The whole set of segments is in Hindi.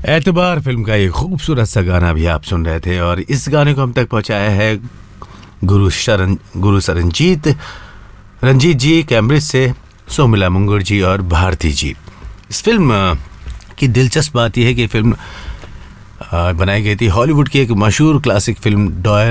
एतबार फिल्म का ये खूबसूरत सा गाना भी आप सुन रहे थे और इस गाने को हम तक पहुंचाया है गुरु रंजीत जी कैम्ब्रिज से, सोमिला मुंगुर जी और भारती जी। इस फिल्म की दिलचस्प बात यह है कि फिल्म बनाई गई थी हॉलीवुड की एक मशहूर classic film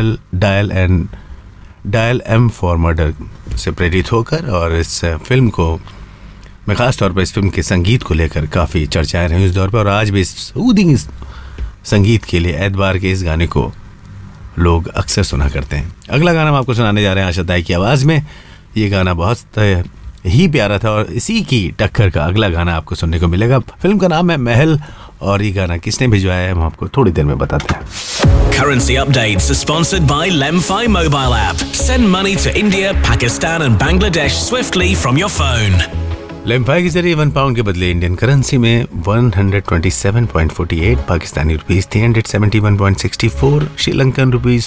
dial M for murder से प्रेरित होकर, और इस फिल्म को मैं ख़ास तौर पर इस फिल्म के संगीत को लेकर काफ़ी चर्चाएं रही उस दौर पर, और आज भी सूदिंग संगीत के लिए एतबार के इस गाने को लोग अक्सर सुना करते हैं। अगला गाना हम आपको सुनाने जा रहे हैं आशा ताई की आवाज़ में। ये गाना बहुत ही प्यारा था और इसी की टक्कर का अगला गाना आपको सुनने को मिलेगा। फिल्म का नाम है महल, और ये गाना किसने भिजवाया है हम आपको थोड़ी देर में बताते हैं। Currency updates are sponsored by Lemfi mobile app. Send money to India, Pakistan and Bangladesh swiftly from your phone. लेम्फाई के जरिए 1 पाउंड के बदले इंडियन करेंसी में 127.48, पाकिस्तानी रुपीस 371.64, श्रीलंकन रुपीस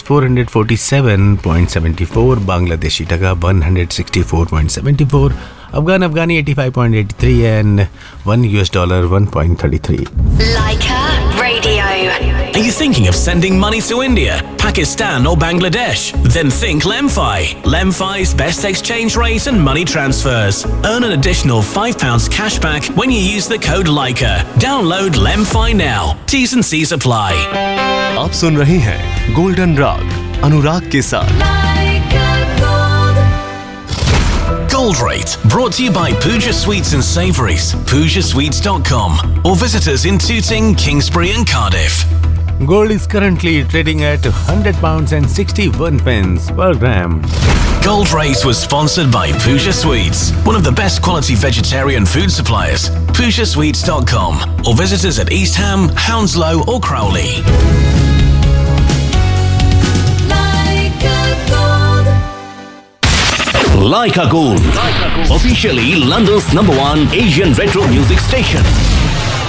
447.74, बांग्लादेशी टका 164.74, अफगानी 85.83 and $1 1.33। Leica Radio. Are you thinking of sending money to India, Pakistan or Bangladesh? Then think Lemfi. Lemfi's best exchange rate and money transfers. Earn an additional £5 cashback when you use the code Leica. Download Lemfi now. T's and C's apply. आप सुन रहे हैं गोल्डन राग अनुराग के साथ। Gold Rate, brought to you by Pooja Sweets and Savouries, PoojaSweets.com, or visit us in Tooting, Kingsbury and Cardiff. Gold is currently trading at £100 and 61 pence per gram. Gold Rate was sponsored by Pooja Sweets, one of the best quality vegetarian food suppliers. PoojaSweets.com, or visit us at East Ham, Hounslow or Crowley. Leica Gold, officially London's #1 Asian retro music station.